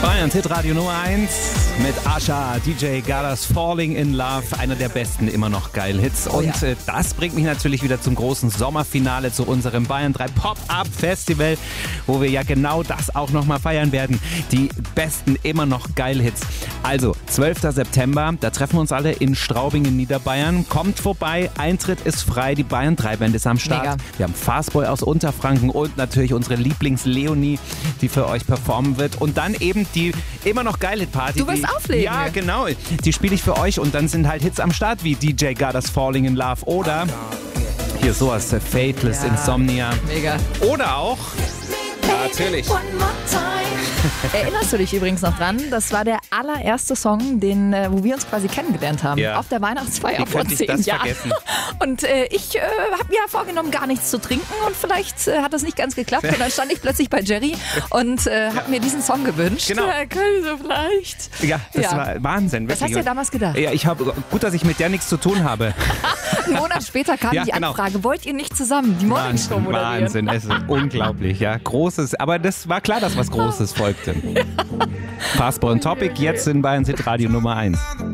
Bayerns Hitradio Nummer 1 mit Asha, DJ Galas Falling in Love, einer der besten immer noch geil Hits. Und das bringt mich natürlich wieder zum großen Sommerfinale, zu unserem Bayern 3 Pop-Up Festival, wo wir ja genau das auch nochmal feiern werden. Die besten immer noch geil Hits. Also 12. September, da treffen wir uns alle in Straubing in Niederbayern. Kommt vorbei, Eintritt ist frei, die Bayern 3 Band ist am Start. Mega. Wir haben Fastboy aus Unterfranken und natürlich unsere Lieblings-Leonie, die für euch performen wird. Und dann eben die immer noch geile Party. Du wirst auflegen. Ja, genau. Die spiele ich für euch und dann sind halt Hits am Start wie DJ Gadas Falling in Love oder hier sowas, Fateless, Insomnia. Mega. Oder auch, natürlich. Erinnerst du dich übrigens noch dran? Das war der allererste Song, wo wir uns quasi kennengelernt haben. Ja. Auf der Weihnachtsfeier Wie vor könnte ich 10 das Jahren. vergessen? Und ich habe mir vorgenommen, gar nichts zu trinken und vielleicht hat das nicht ganz geklappt. Und dann stand ich plötzlich bei Jerry und habe mir diesen Song gewünscht. Genau. So vielleicht. Ja, das Ja. war Wahnsinn. Was hast wirklich. du dir damals gedacht? Ja, gut, dass ich mit der nichts zu tun habe. Einen Monat später kam Ja, die genau. Anfrage, wollt ihr nicht zusammen die Morningshow moderieren? Wahnsinn, es ist unglaublich, ja. Großes, aber das war klar, dass was Großes folgte. Fastball und Topic, jetzt in Bayerns Hitradio Nummer 1.